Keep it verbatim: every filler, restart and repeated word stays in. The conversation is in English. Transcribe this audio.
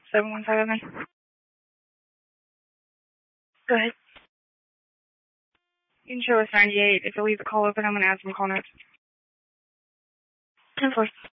seven one seven. Go ahead. You can show us ninety-eight. If you leave the call open, I'm going to add some call notes. ten four.